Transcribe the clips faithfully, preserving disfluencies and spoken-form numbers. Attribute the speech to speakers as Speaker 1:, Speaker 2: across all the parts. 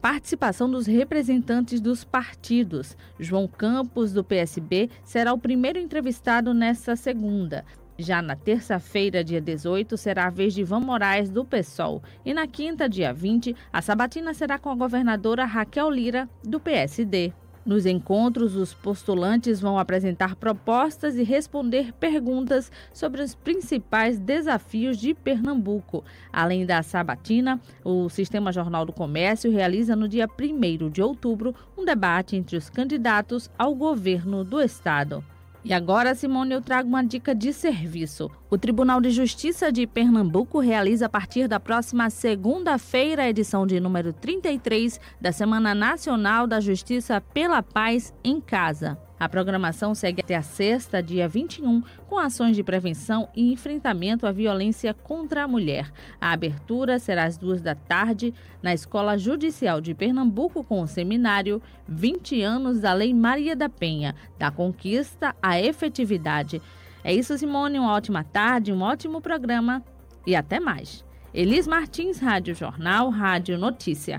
Speaker 1: participação dos representantes dos partidos. João Campos, do P S B, será o primeiro entrevistado nesta segunda. Já na terça-feira, dia dezoito, será a vez de Ivan Moraes, do PSOL. E na quinta, dia vinte, a sabatina será com a governadora Raquel Lira, do P S D. Nos encontros, os postulantes vão apresentar propostas e responder perguntas sobre os principais desafios de Pernambuco. Além da sabatina, o Sistema Jornal do Comércio realiza no dia primeiro de outubro um debate entre os candidatos ao governo do estado. E agora, Simone, eu trago uma dica de serviço. O Tribunal de Justiça de Pernambuco realiza a partir da próxima segunda-feira a edição de número trinta e três da Semana Nacional da Justiça pela Paz em Casa. A programação segue até a sexta, dia vinte e um, com ações de prevenção e enfrentamento à violência contra a mulher. A abertura será às duas da tarde na Escola Judicial de Pernambuco com o seminário vinte anos da Lei Maria da Penha, da conquista à efetividade. É isso, Simone, uma ótima tarde, um ótimo programa e até mais. Elis Martins, Rádio Jornal, Rádio Notícia.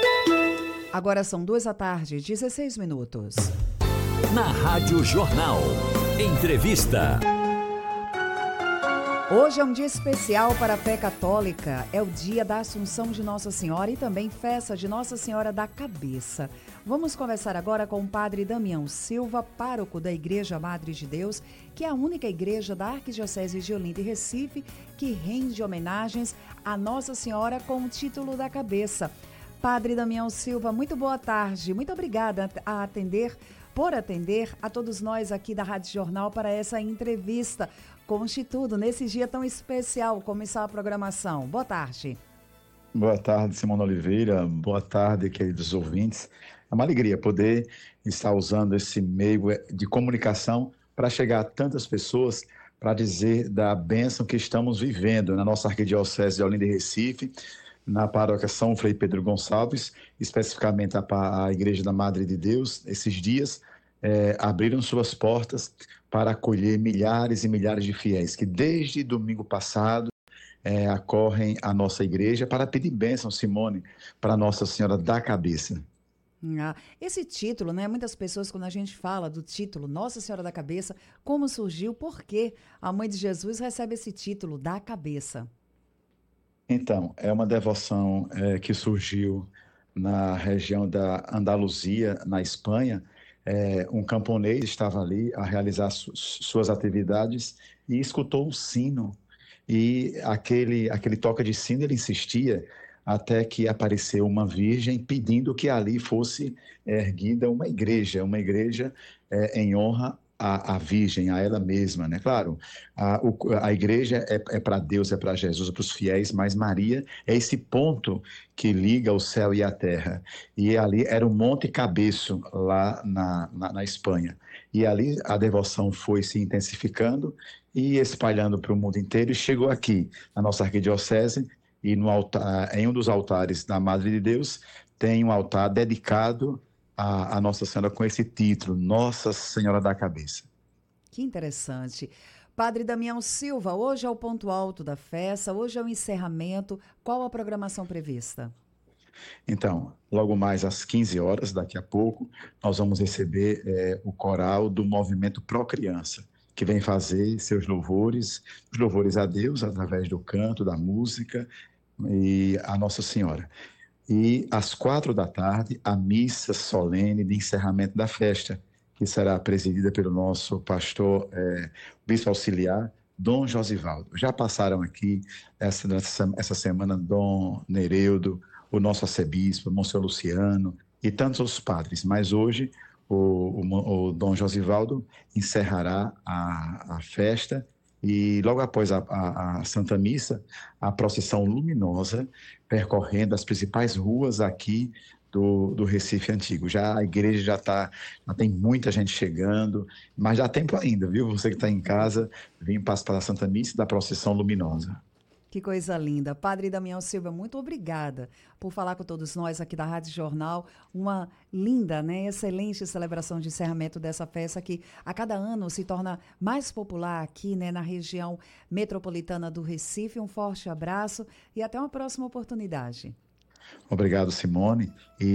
Speaker 2: Agora são duas da tarde, dezesseis minutos.
Speaker 3: Na Rádio Jornal, entrevista.
Speaker 2: Hoje é um dia especial para a fé católica. É o dia da Assunção de Nossa Senhora e também festa de Nossa Senhora da Cabeça. Vamos conversar agora com o padre Damião Silva, pároco da Igreja Madre de Deus, que é a única igreja da Arquidiocese de Olinda e Recife que rende homenagens a Nossa Senhora com o título da Cabeça. Padre Damião Silva, muito boa tarde. Muito obrigada a atender por atender a todos nós aqui da Rádio Jornal para essa entrevista. Conte tudo nesse dia tão especial, começar a programação. Boa tarde.
Speaker 4: Boa tarde, Simone Oliveira. Boa tarde, queridos ouvintes. É uma alegria poder estar usando esse meio de comunicação para chegar a tantas pessoas, para dizer da bênção que estamos vivendo na nossa Arquidiocese de Olinda e Recife, na paróquia São Frei Pedro Gonçalves, especificamente a, a Igreja da Madre de Deus. Esses dias é, abriram suas portas para acolher milhares e milhares de fiéis que desde domingo passado é, acorrem à nossa igreja para pedir bênção, Simone, para Nossa Senhora da Cabeça.
Speaker 2: Ah, esse título, né? Muitas pessoas, quando a gente fala do título Nossa Senhora da Cabeça, como surgiu, por que a Mãe de Jesus recebe esse título da Cabeça?
Speaker 4: Então, é uma devoção é, que surgiu na região da Andaluzia, na Espanha. É, um camponês estava ali a realizar su suas atividades e escutou um sino. E aquele, aquele toque de sino, ele insistia até que apareceu uma virgem pedindo que ali fosse erguida uma igreja, uma igreja é, em honra A, a Virgem, a ela mesma, né? Claro, a, o, a igreja é, é para Deus, é para Jesus, é para os fiéis, mas Maria é esse ponto que liga o céu e a terra. E ali era o Monte Cabeço, lá na, na, na Espanha. E ali a devoção foi se intensificando e espalhando para o mundo inteiro e chegou aqui, na nossa arquidiocese, e no altar, em um dos altares da Madre de Deus, tem um altar dedicado a, a Nossa Senhora com esse título, Nossa Senhora da Cabeça.
Speaker 2: Que interessante. Padre Damião Silva, hoje é o ponto alto da festa, hoje é o encerramento. Qual a programação prevista?
Speaker 4: Então, logo mais às quinze horas, daqui a pouco, nós vamos receber é, o coral do Movimento Pro Criança, que vem fazer seus louvores, os louvores a Deus através do canto, da música e a Nossa Senhora. E às quatro da tarde, a missa solene de encerramento da festa, que será presidida pelo nosso pastor, é, bispo auxiliar, Dom Josivaldo. Já passaram aqui essa, essa semana Dom Nereudo, o nosso arcebispo, Monsenhor Luciano e tantos outros padres, mas hoje o, o, o Dom Josivaldo encerrará a, a festa e logo após a, a, a Santa Missa, a procissão luminosa percorrendo as principais ruas aqui do, do Recife Antigo. Já a igreja já está, já tem muita gente chegando, mas dá tempo ainda, viu? Você que está em casa, vem passar a Santa Missa da procissão luminosa.
Speaker 2: Que coisa linda. Padre Damião Silva, muito obrigada por falar com todos nós aqui da Rádio Jornal. Uma linda, né, excelente celebração de encerramento dessa festa que a cada ano se torna mais popular aqui, né, na região metropolitana do Recife. Um forte abraço e até uma próxima oportunidade.
Speaker 4: Obrigado, Simone. E